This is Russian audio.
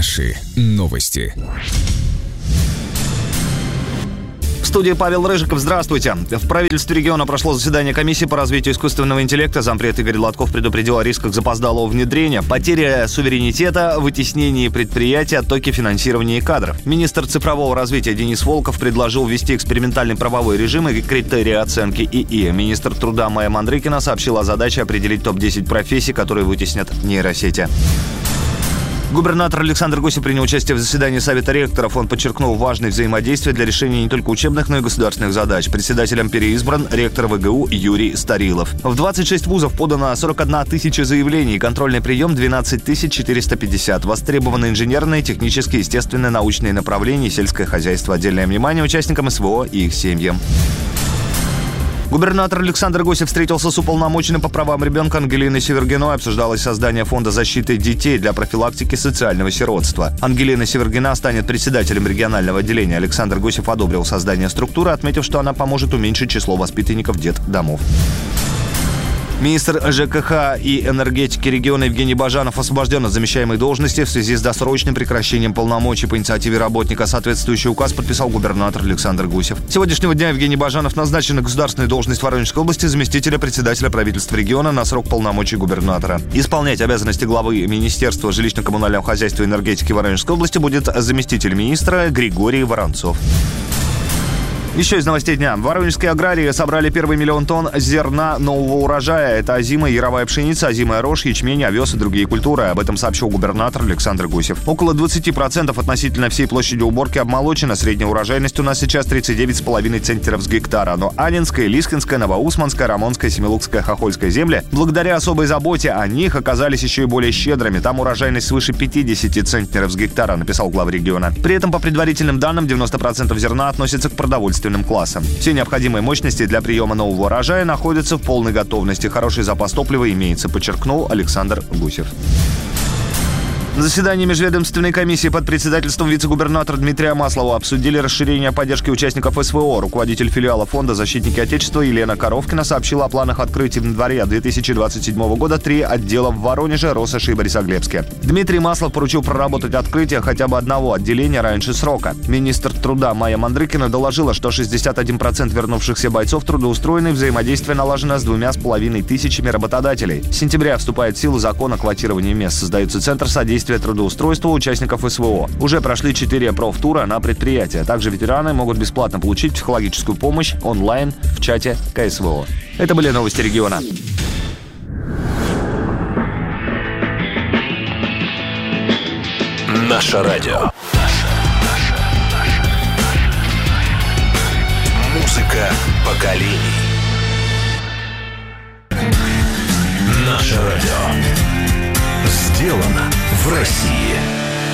Наши новости. В студии Павел Рыжиков. Здравствуйте. В правительстве региона прошло заседание комиссии по развитию искусственного интеллекта. Зампред Игорь Лотков предупредил о рисках запоздалого внедрения, потере суверенитета, вытеснении предприятий, оттоке финансирования и кадров. Министр цифрового развития Денис Волков предложил ввести экспериментальный правовой режим и критерии оценки ИИ. Министр труда Майя Мандрыкина сообщила о задаче определить топ-10 профессий, которые вытеснят нейросети. Губернатор Александр Гусев принял участие в заседании Совета ректоров. Он подчеркнул важность взаимодействия для решения не только учебных, но и государственных задач. Председателем переизбран ректор ВГУ Юрий Старилов. В 26 вузов подано 41 тысяча заявлений. Контрольный прием 12 450. Востребованы инженерные, технические, естественные, научные направления, сельское хозяйство. Отдельное внимание участникам СВО и их семьям. Губернатор Александр Гусев встретился с уполномоченным по правам ребенка Ангелиной Севергиной. Обсуждалось создание фонда защиты детей для профилактики социального сиротства. Ангелина Севергина станет председателем регионального отделения. Александр Гусев одобрил создание структуры, отметив, что она поможет уменьшить число воспитанников детдомов. Министр ЖКХ и энергетики региона Евгений Бажанов освобожден от замещаемой должности в связи с досрочным прекращением полномочий. По инициативе работника соответствующий указ подписал губернатор Александр Гусев. С сегодняшнего дня Евгений Бажанов назначен на государственную должность Воронежской области заместителя председателя правительства региона на срок полномочий губернатора. Исполнять обязанности главы Министерства жилищно-коммунального хозяйства и энергетики Воронежской области будет заместитель министра Григорий Воронцов. Еще из новостей дня. Воронежские аграрии собрали первый 1 000 000 тонн зерна нового урожая. Это озимая яровая пшеница, озимая рожь, ячмень, овес и другие культуры. Об этом сообщил губернатор Александр Гусев. Около 20% относительно всей площади уборки обмолочено. Средняя урожайность у нас сейчас 39,5 центнеров с гектара. Но Аннинская, Лискинская, Новоусманская, Рамонская, Семилукская, Хохольская земли, благодаря особой заботе о них, оказались еще и более щедрыми. Там урожайность свыше 50 центнеров с гектара, написал глава региона. При этом, по предварительным данным, 90% зерна относятся к продовольствию классом. Все необходимые мощности для приема нового урожая находятся в полной готовности. Хороший запас топлива имеется, подчеркнул Александр Гусев. На заседании межведомственной комиссии под председательством вице-губернатора Дмитрия Маслова обсудили расширение поддержки участников СВО. Руководитель филиала фонда «Защитники Отечества» Елена Коровкина сообщила о планах открытия в январе 2027 года 3 отдела в Воронеже, Россоши и Борисоглебске. Дмитрий Маслов поручил проработать открытие хотя бы одного отделения раньше срока. Министр труда Майя Мандрыкина доложила, что 61% вернувшихся бойцов трудоустроены, взаимодействие налажено с 2500 работодателей. С сентября вступает в силу закон о квотировании мест. Создается центр содействия трудоустройства участников СВО. Уже прошли 4 профтура на предприятия. Также ветераны могут бесплатно получить психологическую помощь онлайн в чате КСВО. Это были новости региона. Наше радио. Музыка поколений. Наше радио. Сделано в России.